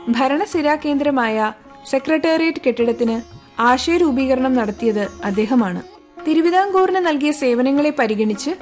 ഭരണസിരാ കേന്ദ്രമായ സെക്രട്ടേറിയറ്റ് കെട്ടിടത്തിന് ആശയരൂപീകരണം നടത്തിയത് അദ്ദേഹമാണ്. തിരുവിതാംകൂറിന് നൽകിയ സേവനങ്ങളെ പരിഗണിച്ച്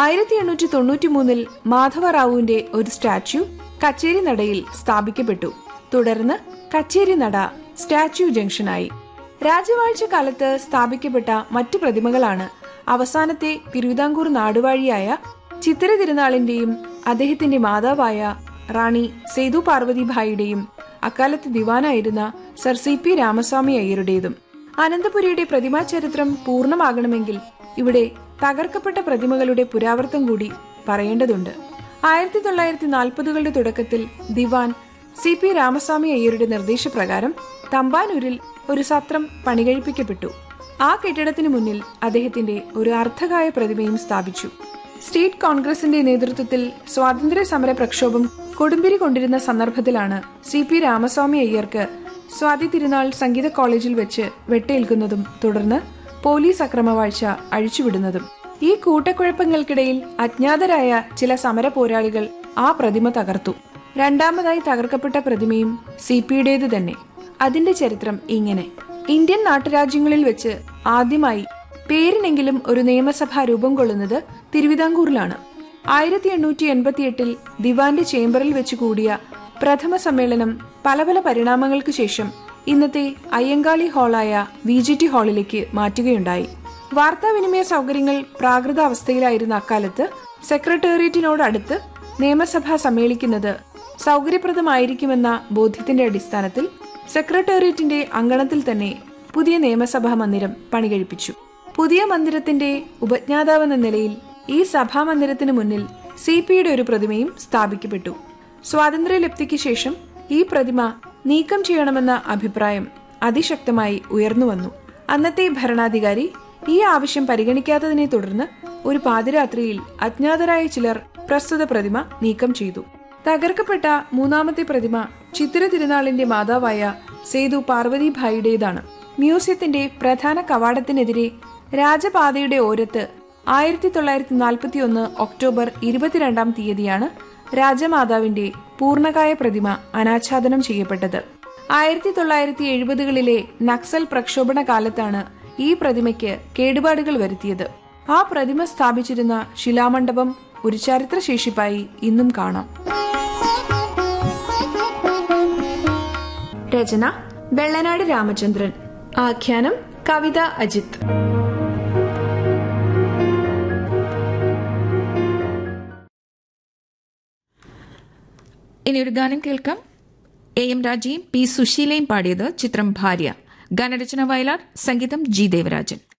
1893 മാധവറാവുവിന്റെ ഒരു സ്റ്റാച്യു കച്ചേരി നടയിൽ സ്ഥാപിക്കപ്പെട്ടു. തുടർന്ന് കച്ചേരി നട സ്റ്റാച്യു ജംഗ്ഷനായി. രാജവാഴ്ച കാലത്ത് സ്ഥാപിക്കപ്പെട്ട മറ്റു പ്രതിമകളാണ് അവസാനത്തെ തിരുവിതാംകൂർ നാടുവാഴിയായ ചിത്തിര തിരുനാളിന്റെയും അദ്ദേഹത്തിന്റെ മാതാവായ റാണി സേതു പാർവതിഭായിയുടെയും അക്കാലത്ത് ദിവാനായിരുന്ന സർ CP രാമസ്വാമി അയ്യരുടേതും. അനന്തപുരിയുടെ പ്രതിമാ ചരിത്രം പൂർണ്ണമാകണമെങ്കിൽ ഇവിടെ തകർക്കപ്പെട്ട പ്രതിമകളുടെ പുരാവർത്തം കൂടി പറയേണ്ടതുണ്ട്. 1940കളുടെ തുടക്കത്തിൽ ദിവാൻ CP രാമസ്വാമി അയ്യരുടെ നിർദ്ദേശപ്രകാരം തമ്പാനൂരിൽ ഒരു സത്രം പണികഴിപ്പിക്കപ്പെട്ടു. ആ കെട്ടിടത്തിനു മുന്നിൽ അദ്ദേഹത്തിന്റെ ഒരു അർദ്ധകായ പ്രതിമയും സ്ഥാപിച്ചു. സ്റ്റേറ്റ് കോൺഗ്രസിന്റെ നേതൃത്വത്തിൽ സ്വാതന്ത്ര്യ സമര പ്രക്ഷോഭം കൊടുമ്പിരി കൊണ്ടിരുന്ന സന്ദർഭത്തിലാണ് CP രാമസ്വാമി അയ്യർക്ക് സ്വാതി തിരുനാൾ സംഗീത കോളേജിൽ വെച്ച് വെട്ടേൽക്കുന്നതും തുടർന്ന് പോലീസ് അക്രമവാഴ്ച അഴിച്ചുവിടുന്നതും. ഈ കൂട്ടക്കുഴപ്പങ്ങൾക്കിടയിൽ അജ്ഞാതരായ ചില സമര പോരാളികൾ ആ പ്രതിമ തകർത്തു. രണ്ടാമതായി തകർക്കപ്പെട്ട പ്രതിമയും CPയുടേത് തന്നെ. അതിന്റെ ചരിത്രം ഇങ്ങനെ: ഇന്ത്യൻ നാട്ടുരാജ്യങ്ങളിൽ വെച്ച് ആദ്യമായി പേരിനെങ്കിലും ഒരു നിയമസഭ രൂപം കൊള്ളുന്നത് തിരുവിതാംകൂറിലാണ്. 1888 ദിവാന്റെ ചേംബറിൽ വെച്ച് കൂടിയ പ്രഥമ സമ്മേളനം പല പല പരിണാമങ്ങൾക്ക് ശേഷം ഇന്നത്തെ അയ്യങ്കാളി ഹാളായ VGT ഹാളിലേക്ക് മാറ്റുകയുണ്ടായി. വാർത്താവിനിമയ സൗകര്യങ്ങൾ പ്രാകൃത അവസ്ഥയിലായിരുന്ന അക്കാലത്ത് സെക്രട്ടേറിയറ്റിനോടടുത്ത് നിയമസഭ സമ്മേളിക്കുന്നത് സൗകര്യപ്രദമായിരിക്കുമെന്ന ബോധ്യത്തിന്റെ അടിസ്ഥാനത്തിൽ സെക്രട്ടേറിയറ്റിന്റെ അങ്കണത്തിൽ തന്നെ പുതിയ നിയമസഭാ മന്ദിരം പണികഴിപ്പിച്ചു. പുതിയ മന്ദിരത്തിന്റെ ഉപജ്ഞാതാവെന്ന നിലയിൽ ഈ സഭാമന്ദിരത്തിന് മുന്നിൽ CPയുടെ ഒരു പ്രതിമയും സ്ഥാപിക്കപ്പെട്ടു. സ്വാതന്ത്ര്യലബ്ധിക്ക് ശേഷം ഈ പ്രതിമ നീക്കം ചെയ്യണമെന്ന അഭിപ്രായം അതിശക്തമായി ഉയർന്നുവന്നു. അന്നത്തെ ഭരണാധികാരി ഈ ആവശ്യം പരിഗണിക്കാത്തതിനെ തുടർന്ന് ഒരു പാതിരാത്രിയിൽ അജ്ഞാതരായ ചിലർ പ്രസ്തുത പ്രതിമ നീക്കം ചെയ്തു. തകർക്കപ്പെട്ട മൂന്നാമത്തെ പ്രതിമ ചിത്തിര തിരുനാളിന്റെ മാതാവായ സേതു പാർവതിഭായിയുടേതാണ്. മ്യൂസിയത്തിന്റെ പ്രധാന കവാടത്തിനെതിരെ രാജപാതയുടെ ഓരത്ത് 1941 ഒക്ടോബർ 22 തീയതിയാണ് രാജമാതാവിന്റെ പൂർണ്ണകായ പ്രതിമ അനാച്ഛാദനം ചെയ്യപ്പെട്ടത്. 1970കളിലെ നക്സൽ പ്രക്ഷോഭണ കാലത്താണ് ഈ പ്രതിമയ്ക്ക് കേടുപാടുകൾ വരുത്തിയത്. ആ പ്രതിമ സ്ഥാപിച്ചിരുന്ന ശിലാമണ്ഡപം ഒരു ചരിത്രശേഷിപ്പായി ഇന്നും കാണാം. രചന വെള്ളനാട് രാമചന്ദ്രൻ. ആഖ്യാനം കവിത അജിത്. ഇനി ഒരു ഗാനം കേൾക്കാം. AM രാജയും P സുശീലയും പാടിയത്. ചിത്രം ഭാര്യ. ഗാനരചന വയലാർ, സംഗീതം G ദേവരാജൻ.